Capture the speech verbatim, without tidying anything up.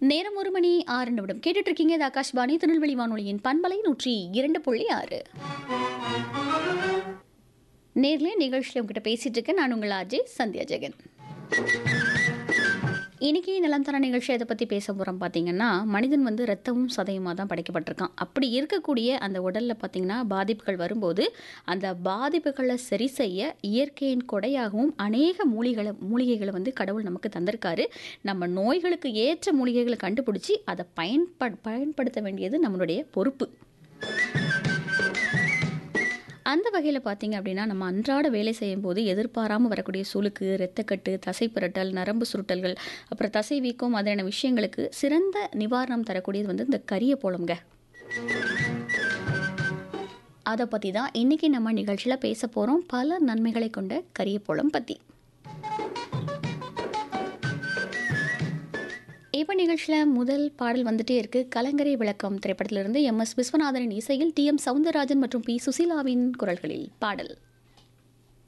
நேரம் ஒரு மணி ஆறு நிமிடம் கேட்டுட்டு இருக்கீங்க. இது ஆகாஷ்வாணி திருநெல்வேலி வானொலியின் பண்பலை நூற்றி இரண்டு புள்ளி ஆறு. நேர்ல நிகழ்ச்சியில் உங்ககிட்ட பேசிட்டு இருக்கேன். நான் உங்கள் ஆர்ஜே சந்தியா ஜெகன். இன்னைக்கு நலம் தர நிகழ்ச்சி எதை பற்றி பேச போகிறோம் பார்த்தீங்கன்னா, மனிதன் வந்து ரத்தமும் சதையுமாக தான் படைக்கப்பட்டிருக்கான். அப்படி இருக்கக்கூடிய அந்த உடலில் பார்த்தீங்கன்னா பாதிப்புகள் வரும்போது அந்த பாதிப்புகளை சரி செய்ய இயற்கையின் கொடையாகவும் அநேக மூலிகளை மூலிகைகளை வந்து கடவுள் நமக்கு தந்திருக்காரு. நம்ம நோய்களுக்கு ஏற்ற மூலிகைகளை கண்டுபிடிச்சி அதை பயன்ப பயன்படுத்த வேண்டியது நம்மளுடைய பொறுப்பு. அந்த வகையில் பார்த்தீங்க அப்படின்னா, நம்ம அன்றாட வேலை செய்யும்போது எதிர்பாராமல் வரக்கூடிய சுளுக்கு, இரத்தக்கட்டு, தசை புரட்டல், நரம்பு சுருட்டல்கள், அப்புறம் தசை வீக்கம் மாதிரியான விஷயங்களுக்கு சிறந்த நிவாரணம் தரக்கூடியது வந்து இந்த கரியப்போளம்ங்க. அதை பற்றி தான் இன்றைக்கி நம்ம நிகழ்ச்சியில் பேச போகிறோம். பல நன்மைகளை கொண்ட கரியப்போளம் பற்றி. இப்போ நிகழ்ச்சியில் முதல் பாடல் வந்துட்டே இருக்கு. கலங்கரை விளக்கம் திரைப்படத்திலிருந்து எம் எஸ் விஸ்வநாதனின் இசையில் டி எம் சவுந்தரராஜன் மற்றும் பி சுசீலாவின் குரல்களில் பாடல்.